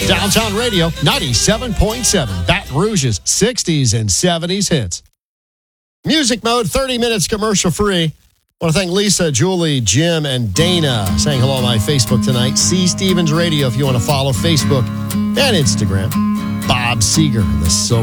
Downtown Radio, 97.7. Baton Rouge's 60s and 70s hits. Music Mode, 30 minutes commercial free. I want to thank Lisa, Julie, Jim, and Dana saying hello on my Facebook tonight. C. Stevens Radio if you want to follow Facebook and Instagram. Bob Seger, the Silver